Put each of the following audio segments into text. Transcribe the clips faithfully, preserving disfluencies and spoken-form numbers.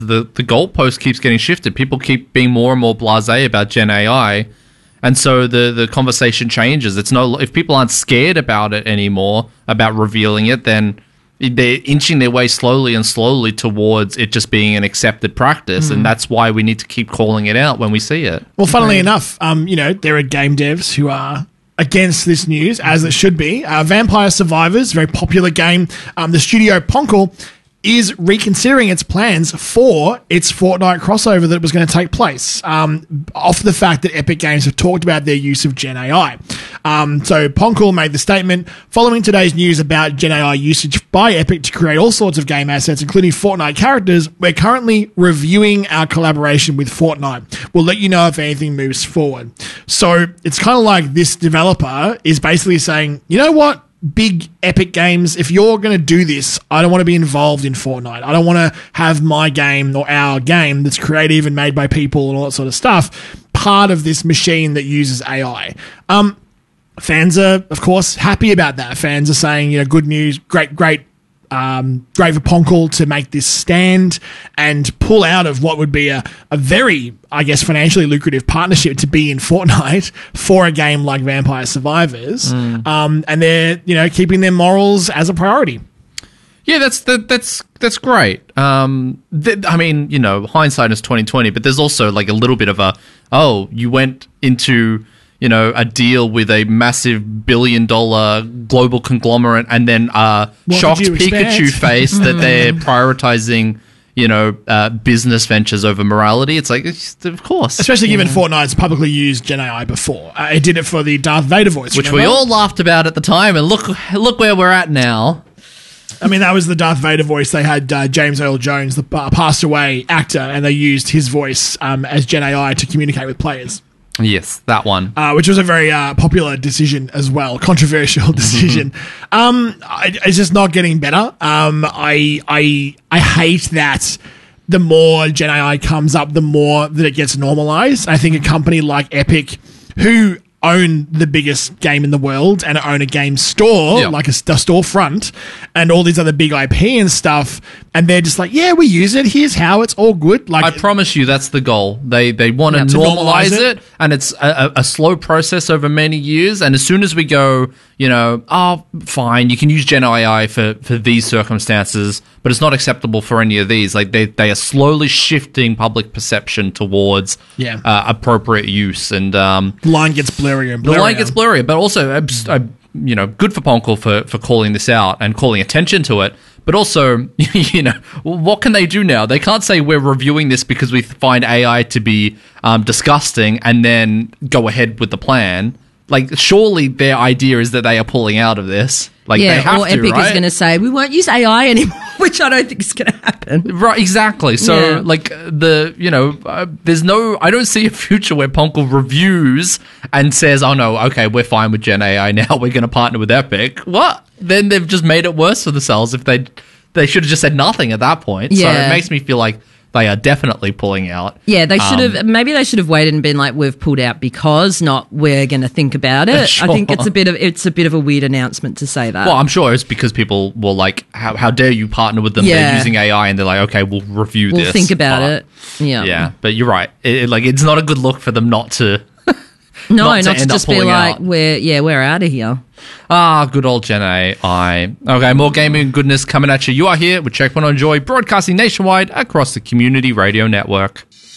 the, the goalpost keeps getting shifted. People keep being more and more blasé about Gen A I. And so the, the conversation changes. It's no if people aren't scared about it anymore, about revealing it, then they're inching their way slowly and slowly towards it just being an accepted practice. Mm. And that's why we need to keep calling it out when we see it. Well, funnily okay. enough, um, you know, there are game devs who are against this news, as it should be. Uh, Vampire Survivors, very popular game. Um, the studio Ponkel is reconsidering its plans for its Fortnite crossover that was going to take place, um, off the fact that Epic Games have talked about their use of Gen A I. Um, so Ponkel made the statement, following today's news about Gen A I usage by Epic to create all sorts of game assets, including Fortnite characters, we're currently reviewing our collaboration with Fortnite. We'll let you know if anything moves forward. So it's kind of like this developer is basically saying, you know what? Big Epic Games, if you're going to do this, I don't want to be involved in Fortnite. I don't want to have my game or our game that's creative and made by people and all that sort of stuff part of this machine that uses A I. Um, fans are, of course, happy about that. Fans are saying, you know, good news, great, great, um, great for Ponkel to make this stand and pull out of what would be a, a very, I guess, financially lucrative partnership to be in Fortnite for a game like Vampire Survivors. Mm. Um, and they're, you know, keeping their morals as a priority. Yeah, that's that, that's that's great. Um, th- I mean, you know, hindsight is twenty twenty, but there's also like a little bit of a, oh, you went into, you know, a deal with a massive billion dollar global conglomerate and then uh, shocked Pikachu face that they're prioritizing, you know, uh, business ventures over morality. It's like, it's, of course. Especially given yeah. Fortnite's publicly used Gen A I before. Uh, it did it for the Darth Vader voice. Which remember? we all laughed about at the time, and look look where we're at now. I mean, that was the Darth Vader voice. They had uh, James Earl Jones, the uh, passed away actor, and they used his voice um, as Gen A I to communicate with players. Yes, that one. Uh, which was a very uh, popular decision as well, controversial decision. um, I, it's just not getting better. Um, I, I, I hate that the more Gen A I comes up, the more that it gets normalized. I think a company like Epic, who own the biggest game in the world and own a game store, yep. like a, a storefront, and all these other big I P and stuff, and they're just like, yeah, we use it, here's how, it's all good. Like, I promise you that's the goal. They they want yeah, to normalize, normalize it, it, and it's a, a slow process over many years, and as soon as we go, you know, oh, fine, you can use Gen A I for, for these circumstances, but it's not acceptable for any of these. Like, they, they are slowly shifting public perception towards yeah. uh, appropriate use, and um, the line gets blurrier and blurrier. The line gets blurrier, but also, I, I, you know, good for Ponkel for, for calling this out and calling attention to it. But also, you know, what can they do now? They can't say we're reviewing this because we find A I to be um, disgusting and then go ahead with the plan. Like, surely their idea is that they are pulling out of this. Like, yeah, they have or to, Epic right? is going to say, we won't use A I anymore, which I don't think is going to happen. Right, exactly. So, yeah. like, the, you know, uh, there's no, I don't see a future where Ponkel reviews and says, oh, no, okay, we're fine with Gen A I now, we're going to partner with Epic. What? Then they've just made it worse for themselves if they, they should have just said nothing at that point. Yeah. So it makes me feel like they are definitely pulling out. Yeah, they should have. Um, maybe they should have waited and been like, "We've pulled out because," not "We're going to think about it." Sure. I think it's a bit of it's a bit of a weird announcement to say that. Well, I'm sure it's because people will like, "How, how dare you partner with them? Yeah. They're using A I," and they're like, "Okay, we'll review we'll this." We'll think about but, it. Yeah, yeah, but you're right. It, it, like, it's not a good look for them not to. No, not, not to, to just be like, out. "We're yeah, we're out of here." Ah, good old Gen A I. Okay, more gaming goodness coming at you. You are here with Checkpoint on Joy, broadcasting nationwide across the Community Radio Network.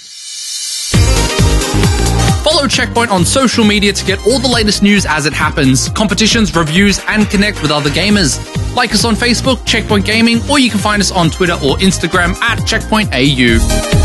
Follow Checkpoint on social media to get all the latest news as it happens, competitions, reviews, and connect with other gamers. Like us on Facebook, Checkpoint Gaming, or you can find us on Twitter or Instagram at Checkpoint A U.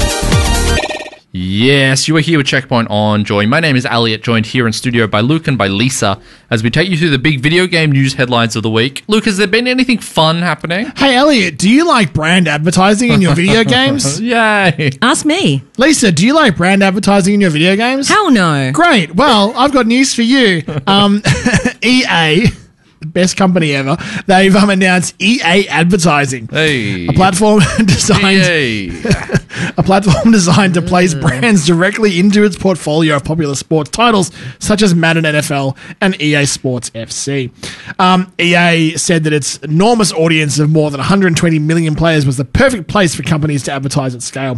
Yes, you are here with Checkpoint on Joy. My name is Elliot, joined here in studio by Luke and by Lisa as we take you through the big video game news headlines of the week. Luke, has there been anything fun happening? Hey, Elliot, do you like brand advertising in your video games? Yay. Ask me. Lisa, do you like brand advertising in your video games? Hell no. Great. Well, I've got news for you. Um, E A the best company ever. They've um, announced E A Advertising, Hey. a platform designed Yay. a platform designed to place brands directly into its portfolio of popular sports titles such as Madden N F L and E A Sports F C. Um, E A said that its enormous audience of more than one hundred twenty million players was the perfect place for companies to advertise at scale.